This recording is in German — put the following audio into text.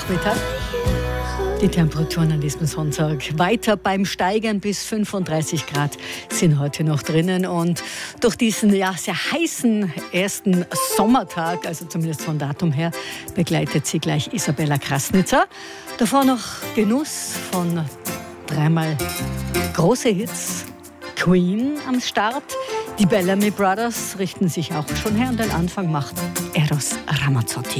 Nachmittag. Die Temperaturen an diesem Sonntag weiter beim Steigern bis 35 Grad sind heute noch drinnen. Und durch diesen sehr heißen ersten Sommertag, also zumindest vom Datum her, begleitet sie gleich Isabella Krasnitzer. Davor noch Genuss von dreimal große Hits. Queen am Start. Die Bellamy Brothers richten sich auch schon her und den Anfang macht Eros Ramazzotti.